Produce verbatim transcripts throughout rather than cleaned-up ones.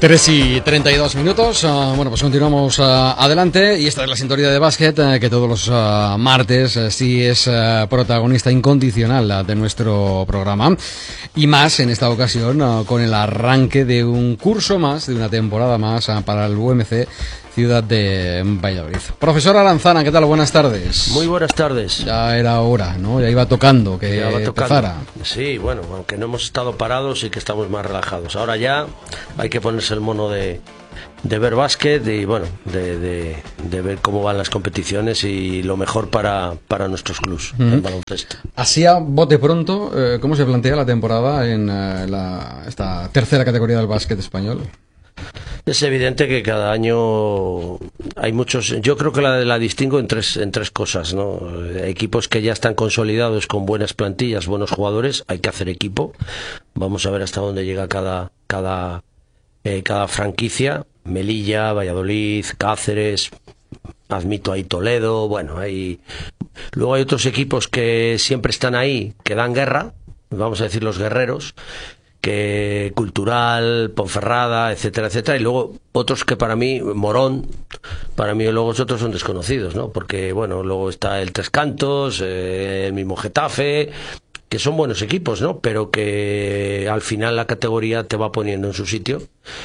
tres y treinta y dos minutos. Uh, bueno, pues continuamos uh, adelante. Y esta es la sintonía de básquet uh, que todos los uh, martes uh, sí es uh, protagonista incondicional uh, de nuestro programa. Y más en esta ocasión uh, con el arranque de un curso más, de una temporada más uh, para el U M C Ciudad de Valladolid. Profesor Aranzana, ¿qué tal? Buenas tardes. Muy buenas tardes. Ya era hora, ¿no? Ya iba tocando que ya va tocando. empezara. Sí, bueno, aunque no hemos estado parados y que estamos más relajados. Ahora ya hay que ponerse el mono de, de ver básquet y, bueno, de, de, de ver cómo van las competiciones y lo mejor para, para nuestros clubs, mm. el baloncesto. Así a bote pronto, eh, ¿cómo se plantea la temporada en eh, la, esta tercera categoría del básquet español? Es evidente que cada año hay muchos. Yo creo que la, la distingo en tres, en tres cosas, ¿no? Equipos que ya están consolidados con buenas plantillas, buenos jugadores, hay que hacer equipo. Vamos a ver hasta dónde llega cada, cada, eh, cada franquicia. Melilla, Valladolid, Cáceres, admito ahí Toledo, bueno, hay. Luego hay otros equipos que siempre están ahí, que dan guerra, vamos a decir los guerreros, que Cultural, Ponferrada, etcétera, etcétera, y luego otros que para mí, Morón, para mí luego los otros son desconocidos, ¿no? Porque, bueno, luego está el Tres Cantos, eh, el mismo Getafe, que son buenos equipos, ¿no? Pero que al final la categoría te va poniendo en su sitio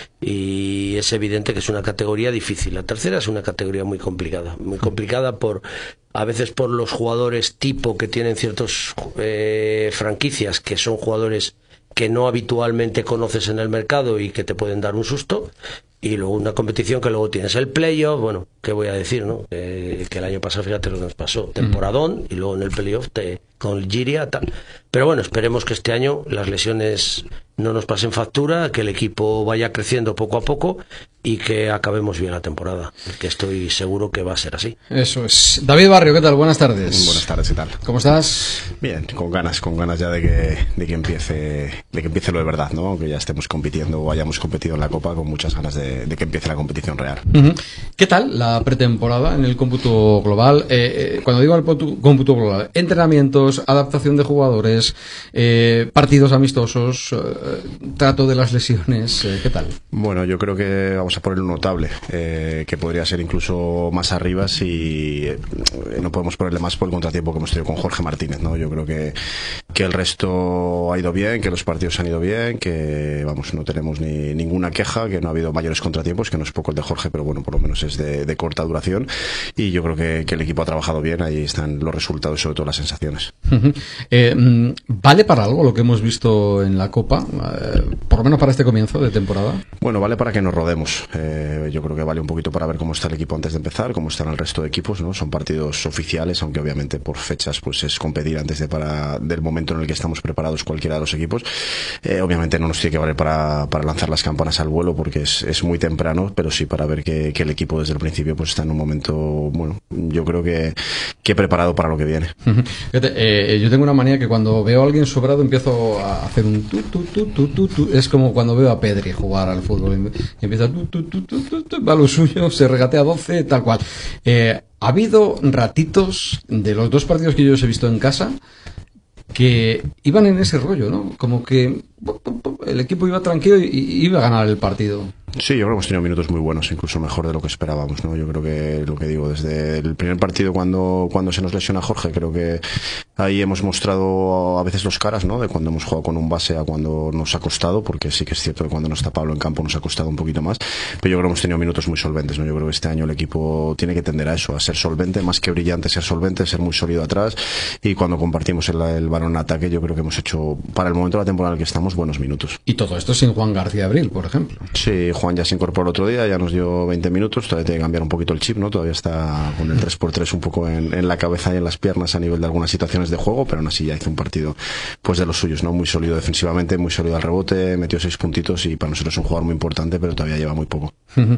y es evidente que es una categoría difícil. La tercera es una categoría muy complicada, muy complicada por, a veces por los jugadores tipo que tienen ciertas eh, franquicias, que son jugadores que no habitualmente conoces en el mercado y que te pueden dar un susto, y luego una competición que luego tienes el playoff, bueno, ¿qué voy a decir, no? Eh, que el año pasado, fíjate lo que nos pasó, temporadón, y luego en el playoff te, con el Giria, tal. Pero bueno, esperemos que este año las lesiones no nos pasen factura, que el equipo vaya creciendo poco a poco y que acabemos bien la temporada, que estoy seguro que va a ser así. Eso es. David Barrio, ¿qué tal? Buenas tardes. Buenas tardes, ¿qué tal? ¿Cómo estás? Bien, con ganas, con ganas ya de que, de que empiece, de que empiece lo de verdad, ¿no? Que ya estemos compitiendo o hayamos competido en la Copa, con muchas ganas de, de que empiece la competición real. Uh-huh. ¿Qué tal la pretemporada en el cómputo global? Eh, eh, cuando digo el cómputo global, entrenamientos, adaptación de jugadores, eh, partidos amistosos, eh, trato de las lesiones, eh, ¿qué tal? Bueno, yo creo que vamos a poner un notable, eh, que podría ser incluso más arriba si eh, no podemos ponerle más por el contratiempo que hemos tenido con Jorge Martínez, ¿no? Yo creo que, que el resto ha ido bien, que los partidos han ido bien, que vamos, no tenemos ni ninguna queja, que no ha habido mayores contratiempos, que no es poco el de Jorge, pero bueno, por lo menos es de, de corta duración, y yo creo que, que el equipo ha trabajado bien, ahí están los resultados y sobre todo las sensaciones. Uh-huh. eh, ¿Vale para algo lo que hemos visto en la Copa? Eh, por lo menos para este comienzo de temporada. Bueno, vale para que nos rodemos. Eh, yo creo que vale un poquito para ver cómo está el equipo antes de empezar, cómo están el resto de equipos, ¿no? Son partidos oficiales, aunque obviamente por fechas pues es competir antes de para del momento en el que estamos preparados cualquiera de los equipos. Eh, obviamente no nos tiene que valer para, para lanzar las campanas al vuelo porque es, es muy temprano, pero sí para ver que, que el equipo desde el principio pues está en un momento, bueno, yo creo que, que preparado para lo que viene. Uh-huh. Fíjate, eh, yo tengo una manía que cuando veo a alguien sobrado empiezo a hacer un tu, tu, tu, tu, tu, tu. Es como cuando veo a Pedri jugar al fútbol. Empieza tu, tu, tu, tu, tu, tu, va lo suyo, se regatea doce, tal cual. Eh, ha habido ratitos de los dos partidos que yo os he visto en casa que iban en ese rollo, ¿no? Como que el equipo iba tranquilo y iba a ganar el partido. Sí, yo creo que hemos tenido minutos muy buenos, incluso mejor de lo que esperábamos, ¿no? Yo creo que lo que digo, desde el primer partido cuando, cuando se nos lesiona Jorge, creo que ahí hemos mostrado a veces los caras, ¿no? De cuando hemos jugado con un base a cuando nos ha costado, porque sí que es cierto que cuando no está Pablo en campo nos ha costado un poquito más, pero yo creo que hemos tenido minutos muy solventes, ¿no? Yo creo que este año el equipo tiene que tender a eso, a ser solvente, más que brillante, ser solvente, ser muy sólido atrás, y cuando compartimos el, el balón en ataque, yo creo que hemos hecho, para el momento de la temporada en el que estamos, buenos minutos. Y todo esto sin Juan García Abril, por ejemplo. Sí, Juan ya se incorporó el otro día, ya nos dio veinte minutos, todavía tiene que cambiar un poquito el chip, ¿no? Todavía está con el tres por tres un poco en, en la cabeza y en las piernas a nivel de algunas situaciones de juego, pero aún así ya hizo un partido pues de los suyos, ¿no? Muy sólido defensivamente, muy sólido al rebote, metió seis puntitos y para nosotros es un jugador muy importante, pero todavía lleva muy poco.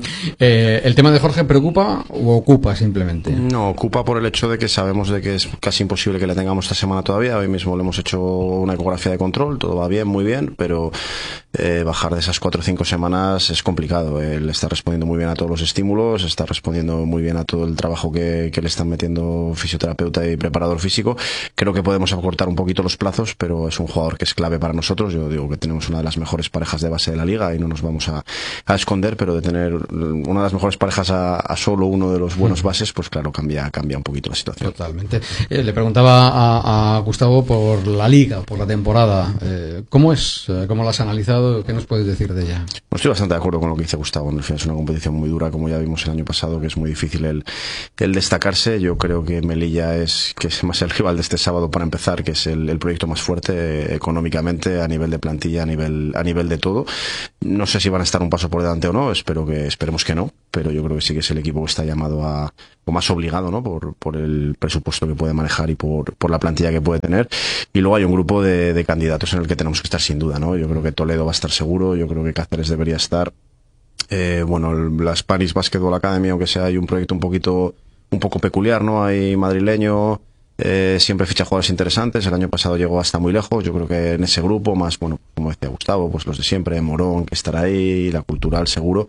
eh, ¿El tema de Jorge preocupa o ocupa simplemente? No, ocupa por el hecho de que sabemos de que es casi imposible que le tengamos esta semana todavía. Hoy mismo le hemos hecho una ecografía de control, todo va bien, muy bien, pero eh, bajar de esas cuatro o cinco semanas es complicado. complicado. Él está respondiendo muy bien a todos los estímulos, está respondiendo muy bien a todo el trabajo que, que le están metiendo fisioterapeuta y preparador físico. Creo que podemos acortar un poquito los plazos, pero es un jugador que es clave para nosotros. Yo digo que tenemos una de las mejores parejas de base de la liga y no nos vamos a, a esconder, pero de tener una de las mejores parejas a, a solo uno de los buenos bases, pues claro, cambia, cambia un poquito la situación. Totalmente. Eh, le preguntaba a, a Gustavo por la liga, por la temporada. Eh, ¿Cómo es? ¿Cómo la has analizado? ¿Qué nos puedes decir de ella? Pues estoy bastante de acuerdo con lo que dice Gustavo. En fin, es una competición muy dura, como ya vimos el año pasado, que es muy difícil el, el destacarse. Yo creo que Melilla es, que es más el rival de este sábado para empezar, que es el, el proyecto más fuerte eh, económicamente, a nivel de plantilla, a nivel, a nivel de todo. No sé si van a estar un paso por delante o no, espero que, esperemos que no, pero yo creo que sí que es el equipo que está llamado a, o más obligado, ¿no? Por, por el presupuesto que puede manejar y por, por la plantilla que puede tener. Y luego hay un grupo de, de candidatos en el que tenemos que estar sin duda, ¿no? Yo creo que Toledo va a estar seguro, yo creo que Cáceres debería estar. Eh, bueno, la Spanish Basketball Academy, aunque sea, hay un proyecto un poquito, un poco peculiar, ¿no? Hay madrileño, eh, siempre ficha jugadores interesantes. El año pasado llegó hasta muy lejos. Yo creo que en ese grupo, más, bueno, como decía Gustavo, pues los de siempre, Morón, que estará ahí, la Cultural, seguro.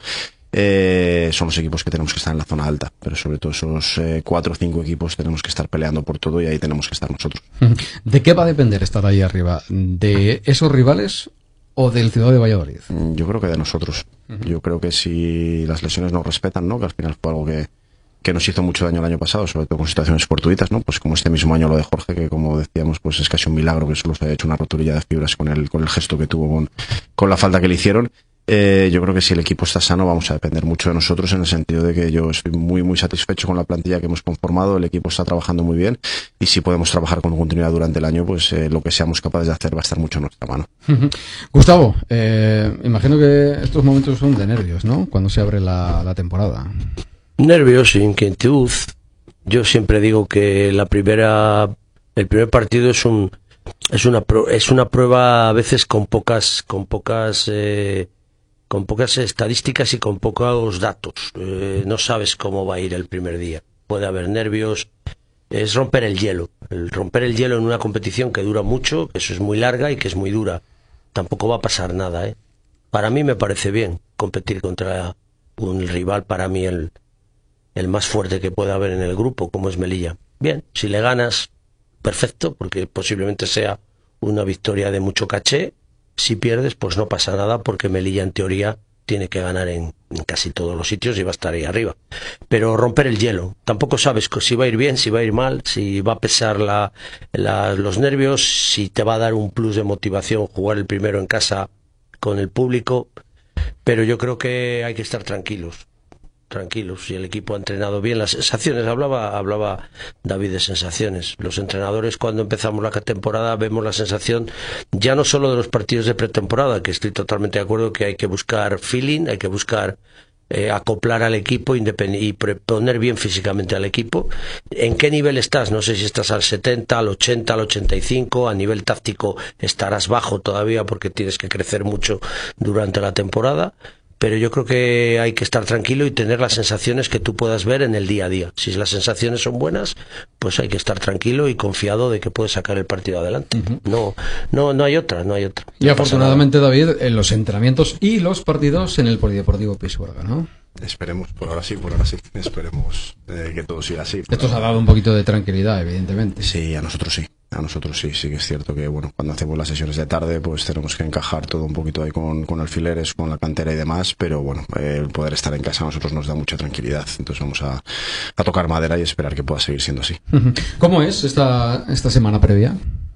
Eh, son los equipos que tenemos que estar en la zona alta, pero sobre todo esos eh, cuatro o cinco equipos tenemos que estar peleando por todo y ahí tenemos que estar nosotros. ¿De qué va a depender estar ahí arriba? ¿De esos rivales o del Ciudad de Valladolid? Yo creo que de nosotros. Uh-huh. Yo creo que si las lesiones nos respetan, ¿no? Que al final fue algo que, que nos hizo mucho daño el año pasado, sobre todo con situaciones fortuitas, ¿no? Pues como este mismo año lo de Jorge, que como decíamos, pues es casi un milagro que solo se haya hecho una roturilla de fibras con el, con el gesto que tuvo con, con la falta que le hicieron. Eh, yo creo que si el equipo está sano vamos a depender mucho de nosotros, en el sentido de que yo estoy muy muy satisfecho con la plantilla que hemos conformado, el equipo está trabajando muy bien y si podemos trabajar con continuidad durante el año, pues eh, lo que seamos capaces de hacer va a estar mucho en nuestra mano. Gustavo, eh, imagino que estos momentos son de nervios, ¿no? Cuando se abre la, la temporada. Nervios, inquietud. Yo siempre digo que la primera, el primer partido es un es una es una prueba a veces con pocas con pocas eh, con pocas estadísticas y con pocos datos. Eh, no sabes cómo va a ir el primer día. Puede haber nervios. Es romper el hielo. El romper el hielo en una competición que dura mucho, que eso es muy larga y que es muy dura. Tampoco va a pasar nada, ¿eh? Para mí me parece bien competir contra un rival, para mí el, el más fuerte que pueda haber en el grupo, como es Melilla. Bien, si le ganas, perfecto, porque posiblemente sea una victoria de mucho caché. Si pierdes, pues no pasa nada, porque Melilla en teoría tiene que ganar en, en casi todos los sitios y va a estar ahí arriba. Pero romper el hielo, tampoco sabes si va a ir bien, si va a ir mal, si va a pesar la, la, los nervios, si te va a dar un plus de motivación jugar el primero en casa con el público. Pero yo creo que hay que estar tranquilos. tranquilos, si el equipo ha entrenado bien. Las sensaciones, hablaba hablaba David de sensaciones. Los entrenadores, cuando empezamos la temporada, vemos la sensación ya no solo de los partidos de pretemporada, que estoy totalmente de acuerdo que hay que buscar feeling, hay que buscar eh, acoplar al equipo y poner bien físicamente al equipo. ¿En qué nivel estás? No sé si estás al setenta, al ochenta, al ochenta y cinco. A nivel táctico estarás bajo todavía porque tienes que crecer mucho durante la temporada. Pero yo creo que hay que estar tranquilo y tener las sensaciones que tú puedas ver en el día a día. Si las sensaciones son buenas, pues hay que estar tranquilo y confiado de que puedes sacar el partido adelante. Uh-huh. No, no, no hay otra, no hay otra. Y no afortunadamente, David, en los entrenamientos y los partidos en el Polideportivo Pisuerga, ¿no? Esperemos, por ahora sí, por ahora sí. Esperemos eh, que todo siga así. Esto os ha dado un poquito de tranquilidad, evidentemente. Sí, a nosotros sí. A nosotros sí, sí que es cierto que bueno, cuando hacemos las sesiones de tarde pues tenemos que encajar todo un poquito ahí con, con alfileres, con la cantera y demás, pero bueno, eh, el poder estar en casa a nosotros nos da mucha tranquilidad, entonces vamos a, a tocar madera y esperar que pueda seguir siendo así. ¿Cómo es esta, esta semana previa?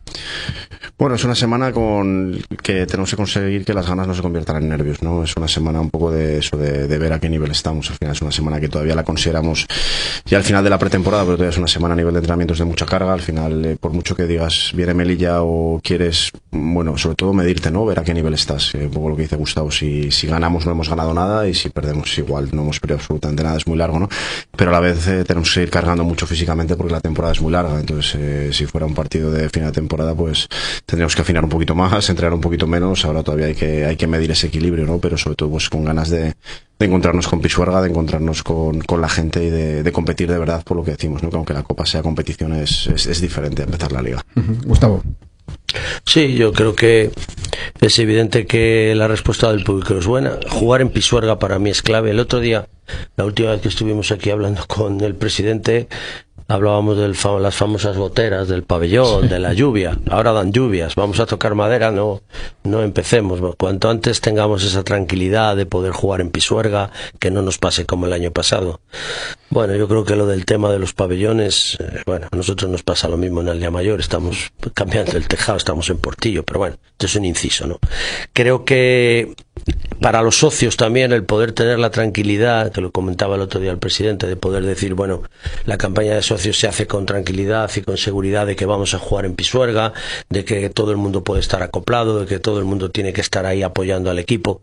Bueno, es una semana con que tenemos que conseguir que las ganas no se conviertan en nervios, ¿no? Es una semana un poco de eso, de, de ver a qué nivel estamos. Al final es una semana que todavía la consideramos ya al final de la pretemporada, pero todavía es una semana a nivel de entrenamientos de mucha carga. Al final, eh, por mucho que digas, viene Melilla o quieres, bueno, sobre todo medirte, ¿no? Ver a qué nivel estás. Eh, un poco lo que dice Gustavo, si, si ganamos no hemos ganado nada y si perdemos igual, no hemos perdido absolutamente nada, es muy largo, ¿no? Pero a la vez eh, tenemos que ir cargando mucho físicamente porque la temporada es muy larga. Entonces, eh, si fuera un partido de final de temporada, pues tendríamos que afinar un poquito más, entrenar un poquito menos. Ahora todavía hay que hay que medir ese equilibrio, ¿no? Pero sobre todo pues con ganas de, de encontrarnos con Pisuerga, de encontrarnos con, con la gente y de, de competir de verdad por lo que decimos, ¿no? Que aunque la Copa sea competición es, es, es diferente a empezar la Liga. Uh-huh. Gustavo. Sí, yo creo que es evidente que la respuesta del público es buena. Jugar en Pisuerga para mí es clave. El otro día, la última vez que estuvimos aquí hablando con el presidente, hablábamos de fam las famosas goteras, del pabellón, sí, de la lluvia. Ahora dan lluvias, vamos a tocar madera, no, no empecemos. Cuanto antes tengamos esa tranquilidad de poder jugar en Pisuerga, que no nos pase como el año pasado. Bueno, yo creo que lo del tema de los pabellones, eh, bueno, a nosotros nos pasa lo mismo en Aldea Mayor, estamos cambiando el tejado, estamos en Portillo, pero bueno, esto es un inciso, ¿no? Creo que para los socios también el poder tener la tranquilidad, que lo comentaba el otro día el presidente, de poder decir, bueno, la campaña de socios se hace con tranquilidad y con seguridad de que vamos a jugar en Pisuerga, de que todo el mundo puede estar acoplado, de que todo el mundo tiene que estar ahí apoyando al equipo.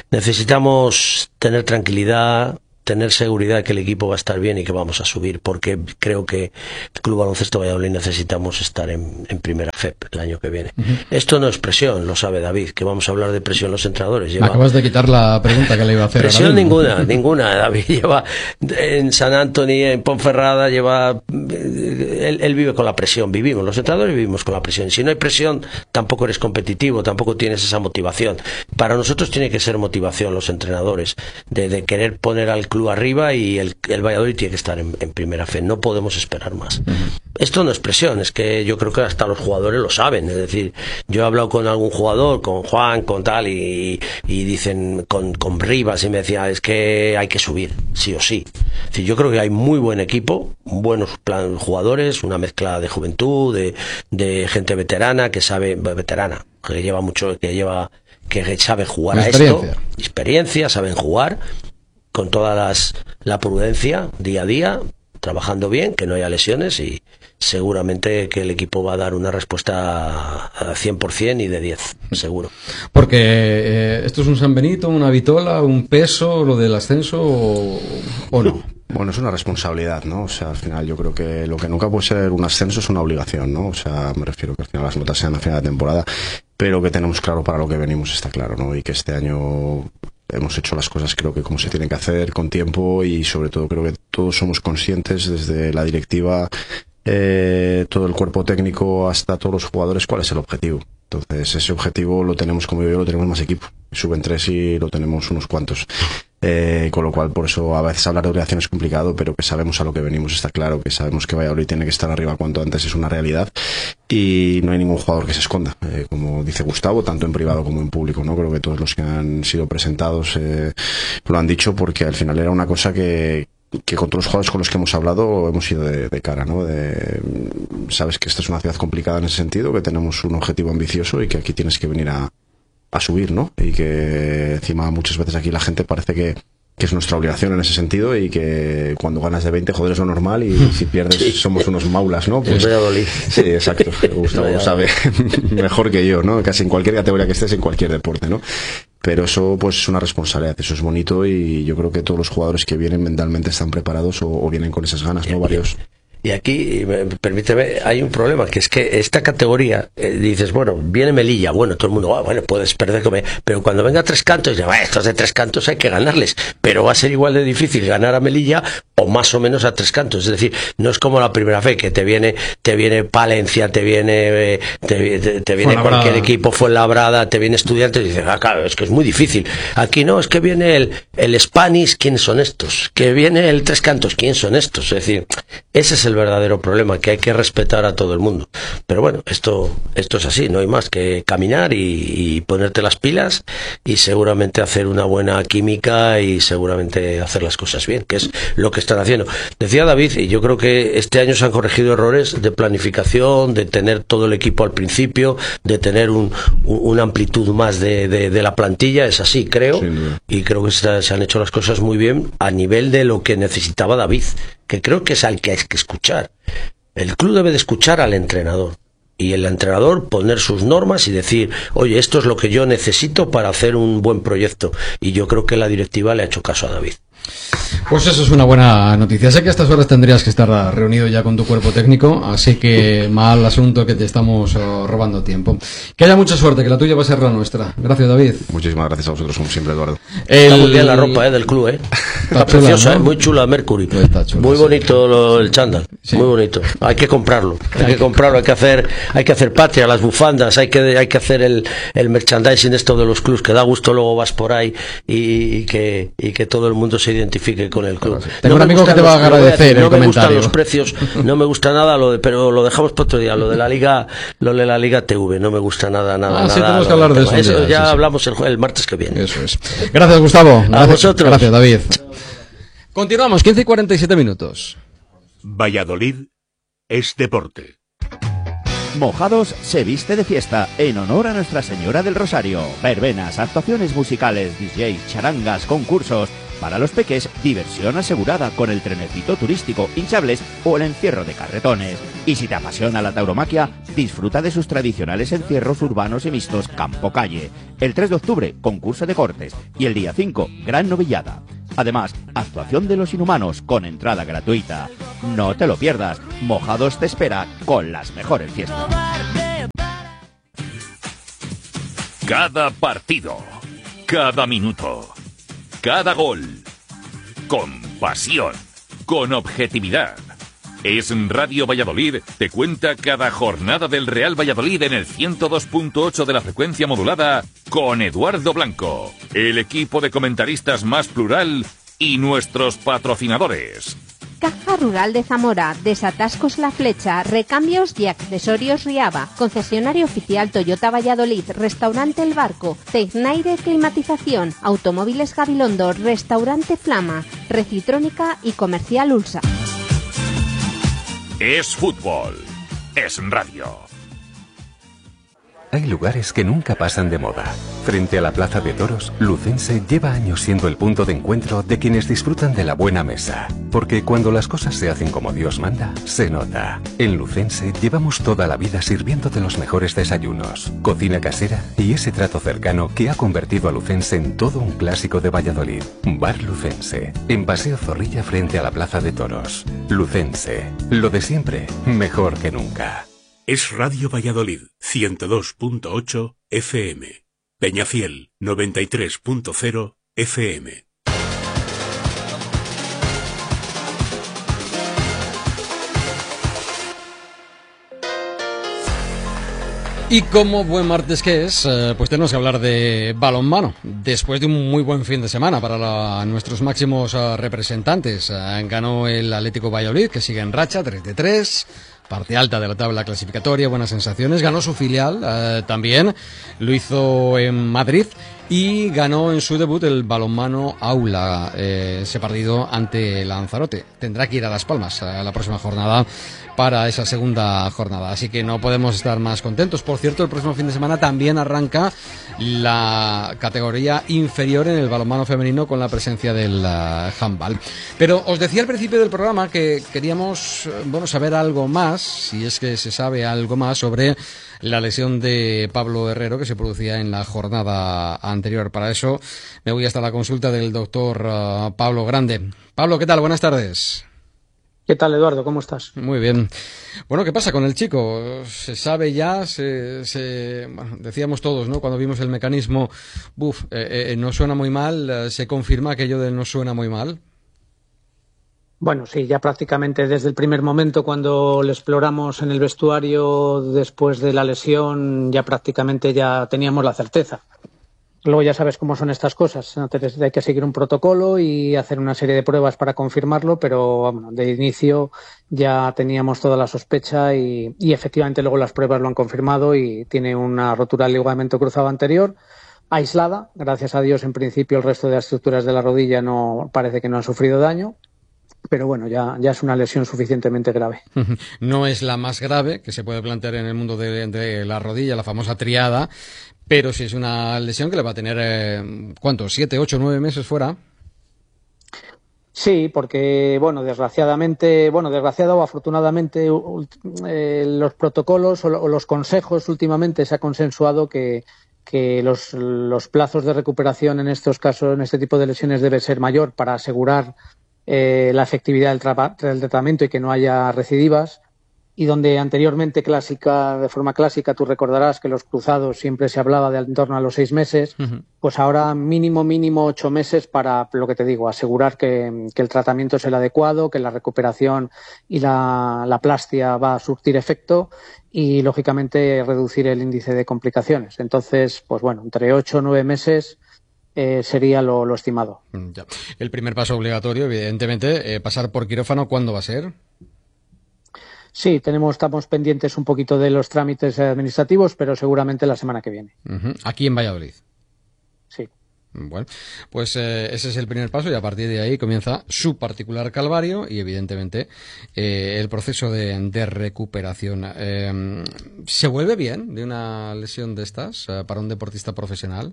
Necesitamos tener tranquilidad, tener seguridad de que el equipo va a estar bien y que vamos a subir, porque creo que el Club Baloncesto Valladolid necesitamos estar en, en primera F E P el año que viene. Uh-huh. Esto no es presión, lo sabe David, que vamos a hablar de presión los entrenadores. Lleva... Acabas de quitar la pregunta que le iba a hacer. Presión ninguna, ninguna. David lleva en San Antoni, en Ponferrada, lleva él, él vive con la presión, vivimos, los entrenadores vivimos con la presión. Si no hay presión, tampoco eres competitivo, tampoco tienes esa motivación. Para nosotros tiene que ser motivación los entrenadores, de, de querer poner al club arriba, y el, el Valladolid tiene que estar en, en primera fe, no podemos esperar más. Uh-huh. Esto no es presión, es que yo creo que hasta los jugadores lo saben, es decir, yo he hablado con algún jugador, con Juan, con tal, y, y dicen, con, con Rivas, y me decía, es que hay que subir, sí o sí. Es decir, yo creo que hay muy buen equipo, buenos plan, jugadores, una mezcla de juventud, de, de gente veterana, que sabe, veterana, que lleva mucho, que lleva, que sabe jugar a esto, experiencia, saben jugar, con toda las, la prudencia día a día, trabajando bien, que no haya lesiones, y seguramente que el equipo va a dar una respuesta a cien por cien y de diez, seguro. Porque eh, esto es un San Benito, una vitola, un peso, lo del ascenso, o, o no. Bueno, es una responsabilidad, ¿no? O sea, al final yo creo que lo que nunca puede ser un ascenso es una obligación, ¿no? O sea, me refiero que al final las notas sean a final de temporada, pero que tenemos claro para lo que venimos, está claro, ¿no? Y que este año hemos hecho las cosas creo que como se tienen que hacer, con tiempo, y sobre todo creo que todos somos conscientes, desde la directiva, eh, todo el cuerpo técnico hasta todos los jugadores, cuál es el objetivo. Entonces ese objetivo lo tenemos, como yo, lo tenemos más equipo. Suben tres y lo tenemos unos cuantos. Eh, con lo cual, por eso a veces hablar de obligación es complicado, pero que sabemos a lo que venimos, está claro, que sabemos que Valladolid tiene que estar arriba cuanto antes, es una realidad, y no hay ningún jugador que se esconda, eh, como dice Gustavo, tanto en privado como en público, ¿no? Creo que todos los que han sido presentados eh, lo han dicho, porque al final era una cosa que que con todos los jugadores con los que hemos hablado hemos ido de, de cara, ¿no? De, sabes que esta es una ciudad complicada en ese sentido, que tenemos un objetivo ambicioso y que aquí tienes que venir a a subir, ¿no? Y que encima muchas veces aquí la gente parece que, que es nuestra obligación en ese sentido, y que cuando ganas de veinte, joder, es lo normal, y si pierdes sí, somos unos maulas, ¿no? Pues, sí, exacto. Gustavo sabe mejor que yo, ¿no? Casi en cualquier categoría que estés, en cualquier deporte, ¿no? Pero eso pues es una responsabilidad, eso es bonito, y yo creo que todos los jugadores que vienen mentalmente están preparados, o, o vienen con esas ganas, ¿no? Varios. Y aquí, permíteme, hay un problema, que es que esta categoría, eh, dices, bueno, viene Melilla, bueno, todo el mundo, oh, bueno, puedes perder, con pero cuando venga Tres Cantos, ya, bueno, estos de Tres Cantos hay que ganarles, pero va a ser igual de difícil ganar a Melilla o más o menos a Tres Cantos, es decir, no es como la primera fe, que te viene, te viene Palencia, te viene, eh, te, te, te viene cualquier equipo, Fuenlabrada, te viene Estudiantes, y dices, ah, claro, es que es muy difícil. Aquí no, es que viene el, el Spanish, ¿quiénes son estos? Que viene el Tres Cantos, ¿quiénes son estos? Es decir, ese es el verdadero problema, que hay que respetar a todo el mundo. Pero bueno, esto esto es así, no hay más que caminar y, y ponerte las pilas, y seguramente hacer una buena química, y seguramente hacer las cosas bien, que es lo que están haciendo. Decía David, y yo creo que este año se han corregido errores de planificación, de tener todo el equipo al principio, de tener un, un, una amplitud más de, de, de la plantilla, es así, creo, sí, no. Y creo que se, se han hecho las cosas muy bien a nivel de lo que necesitaba David, que creo que es al que hay que escuchar. El club debe de escuchar al entrenador, y el entrenador poner sus normas y decir, oye, esto es lo que yo necesito para hacer un buen proyecto, y yo creo que la directiva le ha hecho caso a David. Pues eso es una buena noticia. Sé que a estas horas tendrías que estar reunido ya con tu cuerpo técnico, así que mal asunto que te estamos uh, robando tiempo. Que haya mucha suerte, que la tuya va a ser la nuestra. Gracias, David. Muchísimas gracias a vosotros, como siempre, Eduardo. El... Está muy bien la ropa eh, del club, ¿eh? Está, está chula, preciosa, ¿no? ¿eh? Muy chula Mercury. Está chula, muy bonito sí. lo, el chándal, sí. Muy bonito. Hay que comprarlo, hay que comprarlo, hay que hacer, hay que hacer patria, las bufandas, hay que, hay que hacer el, el merchandising esto de los clubs, que da gusto, luego vas por ahí y, y que, y que todo el mundo se identifique con el club. Tengo no un amigo que te va a agradecer el no comentario. Me gustan los precios, no me gusta nada, lo de, pero lo dejamos para otro día. Lo de la Liga, lo de la Liga T V, no me gusta nada, nada, ah, nada. Sí, tenemos que hablar de eso. eso ya ya sí, sí. hablamos el, el martes que viene. Eso es. Gracias, Gustavo. Gracias, a vosotros. Gracias, David. Continuamos, quince y cuarenta y siete minutos. Valladolid es deporte. Mojados se viste de fiesta en honor a Nuestra Señora del Rosario. Verbenas, actuaciones musicales, D J, charangas, concursos. Para los peques, diversión asegurada con el trenecito turístico, hinchables o el encierro de carretones. Y si te apasiona la tauromaquia, disfruta de sus tradicionales encierros urbanos y mixtos campo-calle. El tres de octubre, concurso de cortes. Y el día cinco, gran novillada. Además, actuación de los inhumanos con entrada gratuita. No te lo pierdas, Mojados te espera con las mejores fiestas. Cada partido, cada minuto, cada gol, con pasión, con objetividad. Es Radio Valladolid, te cuenta cada jornada del Real Valladolid en el ciento dos punto ocho de la frecuencia modulada con Eduardo Blanco, el equipo de comentaristas más plural y nuestros patrocinadores. Caja Rural de Zamora, Desatascos La Flecha, Recambios y Accesorios Riaba, Concesionario Oficial Toyota Valladolid, Restaurante El Barco, Tecnaire Climatización, Automóviles Gabilondo, Restaurante Flama, Recitrónica y Comercial Ulsa. Es fútbol, es radio. Hay lugares que nunca pasan de moda. Frente a la Plaza de Toros, Lucense lleva años siendo el punto de encuentro de quienes disfrutan de la buena mesa. Porque cuando las cosas se hacen como Dios manda, se nota. En Lucense llevamos toda la vida sirviendo de los mejores desayunos, cocina casera y ese trato cercano que ha convertido a Lucense en todo un clásico de Valladolid. Bar Lucense, en Paseo Zorrilla frente a la Plaza de Toros. Lucense, lo de siempre, mejor que nunca. Es Radio Valladolid, ciento dos punto ocho F M. Peñafiel, noventa y tres punto cero F M. Y como buen martes que es, pues tenemos que hablar de balonmano. Después de un muy buen fin de semana para la, nuestros máximos representantes. Ganó el Atlético Valladolid, que sigue en racha, tres de tres. Parte alta de la tabla clasificatoria, buenas sensaciones. Ganó su filial eh, también, lo hizo en Madrid y ganó en su debut el balonmano Aula, eh, ese partido ante Lanzarote. Tendrá que ir a Las Palmas a la próxima jornada para esa segunda jornada, así que no podemos estar más contentos. Por cierto, el próximo fin de semana también arranca la categoría inferior en el balonmano femenino con la presencia del uh, handball. Pero os decía al principio del programa que queríamos, bueno, saber algo más, si es que se sabe algo más sobre la lesión de Pablo Herrero que se producía en la jornada anterior. Para eso me voy hasta la consulta del doctor uh, Pablo Grande. Pablo, ¿qué tal? Buenas tardes. ¿Qué tal, Eduardo? ¿Cómo estás? Muy bien. Bueno, ¿qué pasa con el chico? Se sabe ya, se, se bueno, decíamos todos, ¿no? Cuando vimos el mecanismo, buf, eh, eh, no suena muy mal, eh, se confirma aquello de no suena muy mal. Bueno, sí, ya prácticamente desde el primer momento cuando le exploramos en el vestuario después de la lesión, ya prácticamente ya teníamos la certeza. Luego ya sabes cómo son estas cosas, hay que seguir un protocolo y hacer una serie de pruebas para confirmarlo, pero bueno, de inicio ya teníamos toda la sospecha y, y efectivamente luego las pruebas lo han confirmado y tiene una rotura del ligamento cruzado anterior aislada. Gracias a Dios, en principio el resto de las estructuras de la rodilla no parece que no han sufrido daño. Pero bueno, ya, ya es una lesión suficientemente grave. No es la más grave que se puede plantear en el mundo de, de la rodilla, la famosa triada, pero sí es una lesión que le va a tener, eh, ¿cuántos? ¿Siete, ocho, nueve meses fuera? Sí, porque, bueno, desgraciadamente, bueno, desgraciado o afortunadamente, eh, los protocolos o, o los consejos últimamente se ha consensuado que, que los, los plazos de recuperación en estos casos, en este tipo de lesiones, debe ser mayor para asegurar eh, la efectividad del, tra- del tratamiento y que no haya recidivas. Y donde anteriormente clásica, de forma clásica, tú recordarás que los cruzados siempre se hablaba de en torno a los seis meses, uh-huh. pues ahora mínimo, mínimo ocho meses para, lo que te digo, asegurar que, que el tratamiento es el adecuado, que la recuperación y la, la plastia va a surtir efecto y, lógicamente, reducir el índice de complicaciones. Entonces, pues bueno, entre ocho o nueve meses eh, sería lo, lo estimado. Ya. El primer paso obligatorio, evidentemente, eh, pasar por quirófano, ¿cuándo va a ser? Sí, tenemos, estamos pendientes un poquito de los trámites administrativos, pero seguramente la semana que viene. Uh-huh. Aquí en Valladolid. Sí. Bueno, pues eh, ese es el primer paso y a partir de ahí comienza su particular calvario y evidentemente eh, el proceso de, de recuperación. Eh, ¿Se vuelve bien de una lesión de estas eh, para un deportista profesional?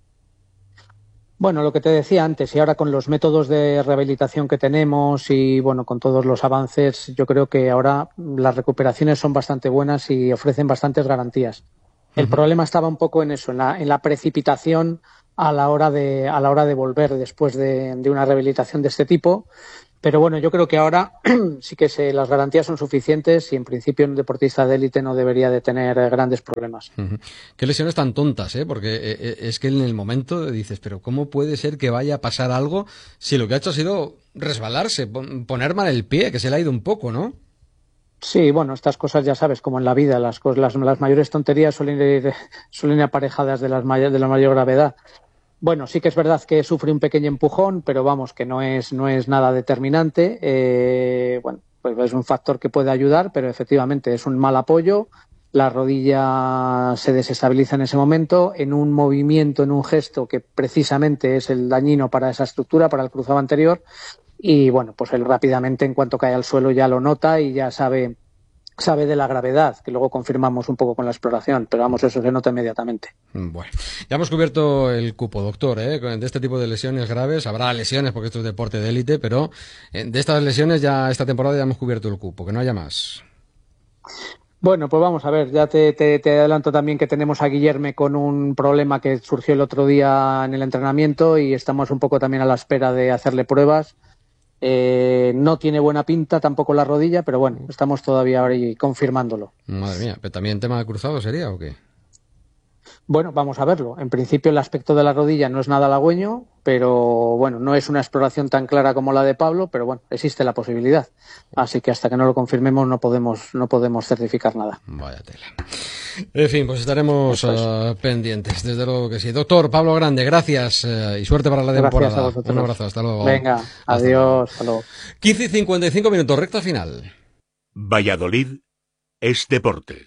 Bueno, lo que te decía antes, y ahora con los métodos de rehabilitación que tenemos y bueno, con todos los avances, yo creo que ahora las recuperaciones son bastante buenas y ofrecen bastantes garantías. El uh-huh. problema estaba un poco en eso, en la, en la precipitación a la hora de, a la hora de volver después de, de una rehabilitación de este tipo. Pero bueno, yo creo que ahora sí que se, las garantías son suficientes y en principio un deportista de élite no debería de tener grandes problemas. Uh-huh. Qué lesiones tan tontas, ¿eh? Porque eh, es que en el momento dices, pero ¿cómo puede ser que vaya a pasar algo si lo que ha hecho ha sido resbalarse, poner mal el pie, que se le ha ido un poco, ¿no? Sí, bueno, estas cosas ya sabes, como en la vida, las, las, las mayores tonterías suelen ir, suelen ir aparejadas de, las may- de la mayor gravedad. Bueno, sí que es verdad que sufre un pequeño empujón, pero vamos, que no es, no es nada determinante. Eh, bueno, pues es un factor que puede ayudar, pero efectivamente es un mal apoyo. La rodilla se desestabiliza en ese momento, en un movimiento, en un gesto que precisamente es el dañino para esa estructura, para el cruzado anterior. Y bueno, pues él rápidamente, en cuanto cae al suelo, ya lo nota y ya sabe... sabe de la gravedad, que luego confirmamos un poco con la exploración, pero vamos, eso se nota inmediatamente. Bueno, ya hemos cubierto el cupo, doctor, ¿eh? De este tipo de lesiones graves, habrá lesiones porque esto es deporte de élite, pero de estas lesiones ya esta temporada ya hemos cubierto el cupo, que no haya más. Bueno, pues vamos a ver, ya te, te, te adelanto también que tenemos a Guillerme con un problema que surgió el otro día en el entrenamiento y estamos un poco también a la espera de hacerle pruebas. Eh, no tiene buena pinta tampoco la rodilla, pero bueno, estamos todavía ahí confirmándolo. Madre mía, ¿pero también tema de cruzado sería o qué? Bueno, vamos a verlo. En principio el aspecto de la rodilla no es nada halagüeño, pero bueno, no es una exploración tan clara como la de Pablo, pero bueno, existe la posibilidad. Así que hasta que no lo confirmemos no podemos, no podemos certificar nada. Vaya tela. En fin, pues estaremos uh, pendientes, desde luego que sí. Doctor Pablo Grande, gracias uh, y suerte para la temporada. Gracias a vosotros. Un abrazo, hasta luego. Venga, hasta adiós, luego. Hasta luego. quince y cincuenta y cinco minutos, recta final. Valladolid es deporte.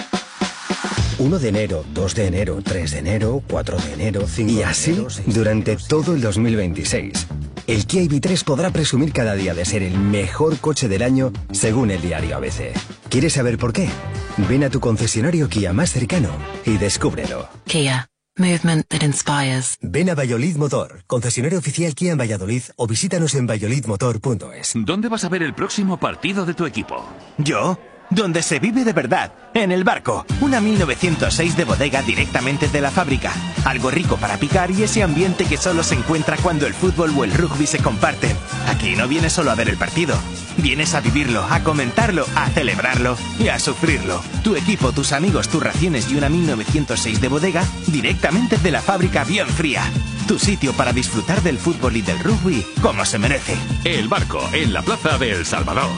uno de enero, dos de enero, tres de enero, cuatro de enero, cinco de enero... Y así, durante todo el dos mil veintiséis. El Kia I V tres podrá presumir cada día de ser el mejor coche del año, según el diario A B C. ¿Quieres saber por qué? Ven a tu concesionario Kia más cercano y descúbrelo. Kia. Movement that inspires. Ven a Valladolid Motor, concesionario oficial Kia en Valladolid, o visítanos en valladolid motor punto es. ¿Dónde vas a ver el próximo partido de tu equipo? ¿Yo? Donde se vive de verdad, en El Barco, una mil novecientos seis de bodega directamente de la fábrica. Algo rico para picar y ese ambiente que solo se encuentra cuando el fútbol o el rugby se comparten. Aquí no vienes solo a ver el partido, vienes a vivirlo, a comentarlo, a celebrarlo y a sufrirlo. Tu equipo, tus amigos, tus raciones y una mil novecientos seis de bodega directamente de la fábrica bien fría. Tu sitio para disfrutar del fútbol y del rugby como se merece. El Barco, en la plaza de El Salvador.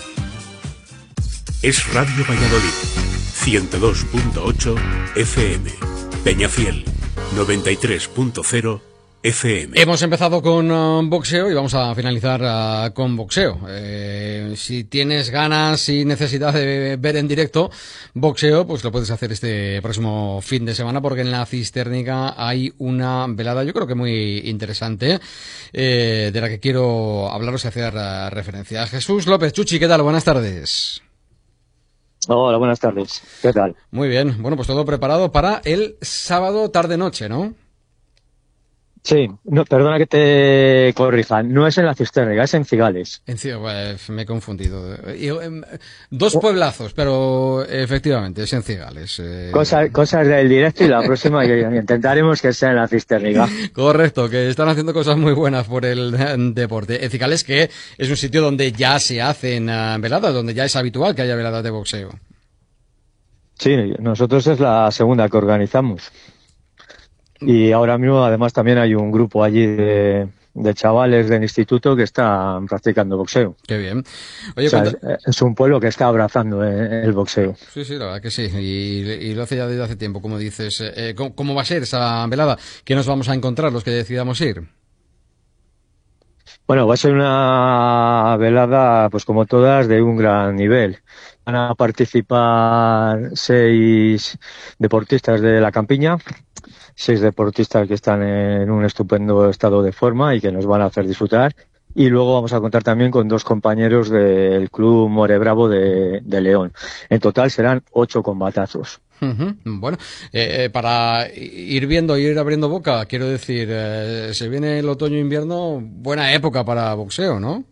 Es Radio Valladolid, ciento dos punto ocho F M, Peñafiel, noventa y tres punto cero F M. Hemos empezado con uh, boxeo y vamos a finalizar uh, con boxeo. Eh, si tienes ganas y necesidad de ver en directo boxeo, pues lo puedes hacer este próximo fin de semana porque en la Cistérnica hay una velada, yo creo que muy interesante, eh, de la que quiero hablaros y hacer uh, referencia. Jesús López, Chuchi, ¿qué tal? Buenas tardes. Hola, buenas tardes. ¿Qué tal? Muy bien. Bueno, pues todo preparado para el sábado tarde-noche, ¿no? Sí, no, perdona que te corrija, no es en la Cistérrega, es en Cigales. En Cigales, me he confundido. Y, eh, dos pueblazos, pero efectivamente es en Cigales. Eh... Cosas, cosas del directo y la próxima que intentaremos que sea en la Cistérrega. Correcto, que están haciendo cosas muy buenas por el eh, deporte. En Cigales, que es un sitio donde ya se hacen uh, veladas, donde ya es habitual que haya veladas de boxeo. Sí, nosotros es la segunda que organizamos. Y ahora mismo, además, también hay un grupo allí de, de chavales del instituto que están practicando boxeo. Qué bien. Oye, o sea, cuenta... es, es un pueblo que está abrazando eh, el boxeo. Sí, sí, la verdad que sí. Y, y lo hace ya desde hace tiempo, como dices. Eh, ¿cómo, ¿Cómo va a ser esa velada? ¿Qué nos vamos a encontrar los que decidamos ir? Bueno, va a ser una velada, pues como todas, de un gran nivel. Van a participar seis deportistas de la campiña, seis deportistas que están en un estupendo estado de forma y que nos van a hacer disfrutar. Y luego vamos a contar también con dos compañeros del Club More Bravo de, de León. En total serán ocho combatazos. Uh-huh. Bueno, eh, eh, para ir viendo y ir abriendo boca, quiero decir, eh, se viene el otoño-invierno, buena época para boxeo, ¿no?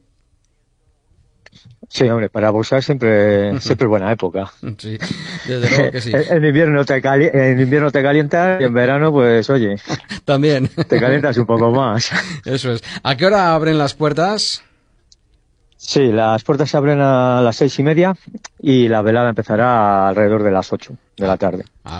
Sí, hombre, para boxear siempre, siempre es buena época. Sí, desde luego que sí. En invierno te cali- en invierno te calientas y en verano, pues, oye. También. Te calientas un poco más. Eso es. ¿A qué hora abren las puertas? Sí, las puertas se abren a las seis y media y la velada empezará alrededor de las ocho de la tarde.